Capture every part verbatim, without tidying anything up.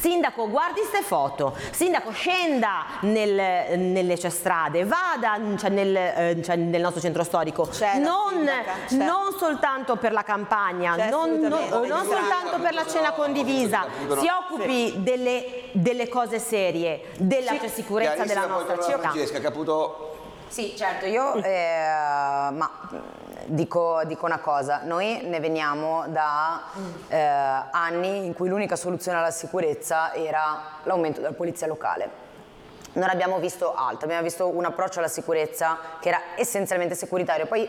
Sindaco, guardi ste foto, sindaco scenda nel, nelle cioè, strade, vada cioè, nel, eh, cioè, nel nostro centro storico, non, non soltanto per la campagna, non, non, non soltanto per la cena condivisa, si occupi delle, delle cose serie, della cioè, sicurezza della nostra città. Francesca Caputo. Sì, certo, io eh, ma, dico, dico una cosa, noi ne veniamo da eh, anni in cui l'unica soluzione alla sicurezza era l'aumento della polizia locale. Non abbiamo visto altro, abbiamo visto un approccio alla sicurezza che era essenzialmente securitario. Poi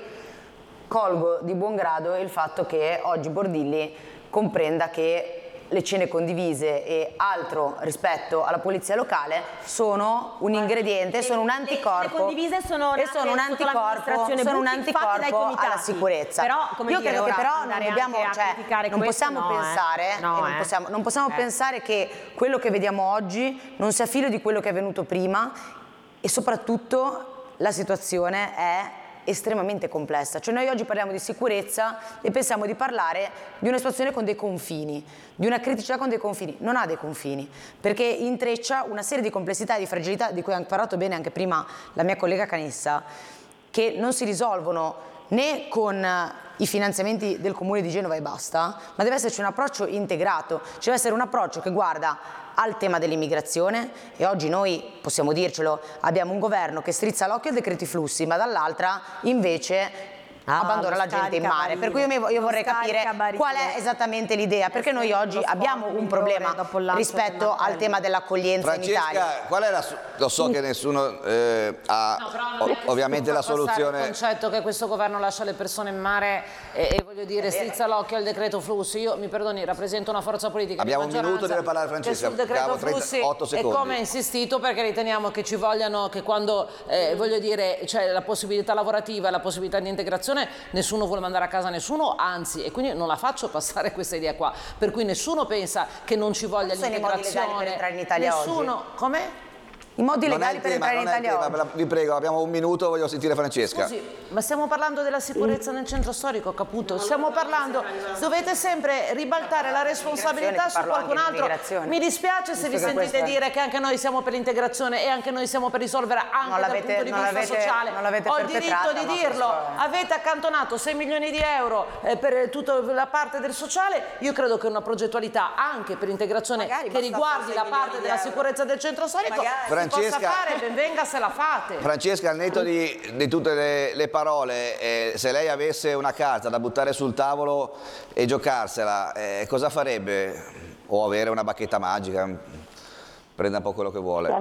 colgo di buon grado il fatto che oggi Bordilli comprenda che le cene condivise e altro rispetto alla polizia locale sono un ingrediente, sono un anticorpo e sono un anticorpo, sono un anticorpo alla sicurezza. Però, come io dire, credo che ora però non dobbiamo, cioè, non possiamo no, pensare, eh. no, non eh. possiamo, non possiamo eh. pensare che quello che vediamo oggi non sia figlio di quello che è avvenuto prima e soprattutto la situazione è estremamente complessa, cioè noi oggi parliamo di sicurezza e pensiamo di parlare di una situazione con dei confini, di una criticità con dei confini, non ha dei confini, perché intreccia una serie di complessità e di fragilità di cui ha parlato bene anche prima la mia collega Canessa, che non si risolvono né con i finanziamenti del Comune di Genova e basta, ma deve esserci un approccio integrato, ci deve essere un approccio che guarda al tema dell'immigrazione e oggi noi, possiamo dircelo, abbiamo un governo che strizza l'occhio ai decreti flussi, ma dall'altra invece ah, abbandona la gente in mare. Per cui io, mi, io vorrei capire qual è esattamente l'idea, perché noi oggi abbiamo un problema rispetto al tema dell'accoglienza in Italia. Francesca, qual è la, lo so che nessuno eh, ha no, ovviamente la soluzione. Il concetto che questo governo lascia le persone in mare e, e voglio dire strizza l'occhio al decreto flussi. Io mi perdoni, rappresento una forza politica. Abbiamo un minuto, deve parlare Francesca. Sul decreto flussi e come insistito perché riteniamo che ci vogliano che quando eh, voglio dire c'è la possibilità lavorativa, la possibilità di integrazione, nessuno vuole mandare a casa nessuno, anzi, e quindi non la faccio passare questa idea qua, per cui nessuno pensa che non ci voglia l'integrazione. Per entrare in Italia nessuno, oggi. Come? I modi legali per entrare in Italia oggi. Vi prego, abbiamo un minuto, voglio sentire Francesca. Scusi, ma stiamo parlando della sicurezza nel centro storico, Caputo? Stiamo parlando, dovete sempre ribaltare la responsabilità su qualcun altro. Mi dispiace se vi sentite dire che anche noi siamo per l'integrazione e anche noi siamo per risolvere anche dal punto di vista sociale. Ho il diritto di dirlo. Avete accantonato sei milioni di euro per tutta la parte del sociale. Io credo che una progettualità anche per l'integrazione che riguardi la parte della sicurezza del centro storico Francesca, possa fare, ben venga se la fate. Francesca, al netto di, di tutte le, le parole, eh, se lei avesse una carta da buttare sul tavolo e giocarsela, eh, cosa farebbe? O avere una bacchetta magica, prenda un po' quello che vuole.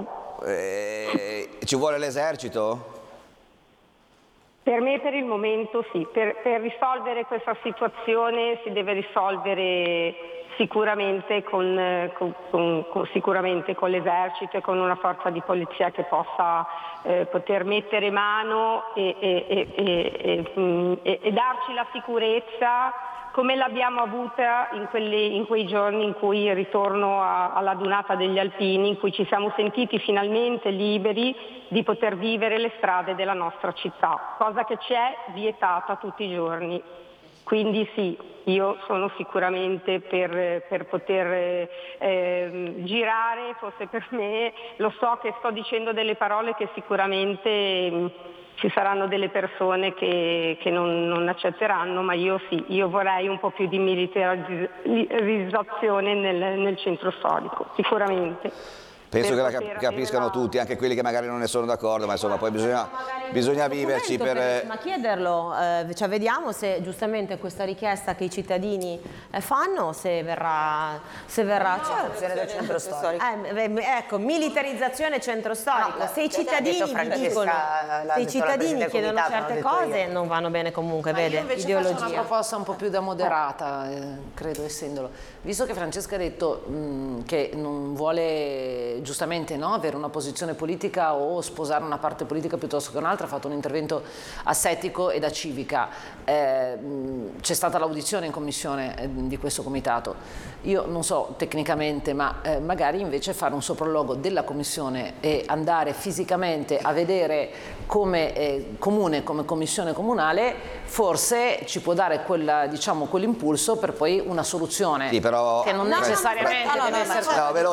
Eh, ci vuole l'esercito? Per me per il momento sì, per, per risolvere questa situazione si deve risolvere sicuramente con, con, con, con, sicuramente con l'esercito e con una forza di polizia che possa eh, poter mettere mano e, e, e, e, e, e darci la sicurezza come l'abbiamo avuta in, quelli, in quei giorni in cui il ritorno a, alla dunata degli Alpini, in cui ci siamo sentiti finalmente liberi di poter vivere le strade della nostra città, cosa che ci è vietata tutti i giorni. Quindi sì, io sono sicuramente per, per poter eh, girare, forse per me, lo so che sto dicendo delle parole che sicuramente eh, ci saranno delle persone che, che non, non accetteranno, ma io sì, io vorrei un po' più di militarizzazione nel, nel centro storico, sicuramente. Penso che la cap capiscano tutti, anche quelli che magari non ne sono d'accordo, ma insomma poi bisogna, bisogna viverci per... per... Ma chiederlo, eh, cioè vediamo se giustamente questa richiesta che i cittadini eh, fanno, se verrà... Se verrà certo, del centro storico. Eh, ecco, militarizzazione centro storico. No, se i cittadini vi dicono, se i cittadini chiedono certe cose io. non vanno bene comunque, ma vede, io invece ideologia. faccio una proposta un po' più da moderata, eh, credo essendolo. Visto che Francesca ha detto mh, che non vuole giustamente no, avere una posizione politica o sposare una parte politica piuttosto che un'altra, ha fatto un intervento assettico e da civica. Eh, c'è stata l'audizione in commissione eh, di questo comitato. Io non so tecnicamente, ma eh, magari invece fare un sopralluogo della commissione e andare fisicamente a vedere come eh, comune, come commissione comunale, forse ci può dare quella, diciamo, quell'impulso per poi una soluzione sì, però, che non necessariamente no, no, no, deve essere... No,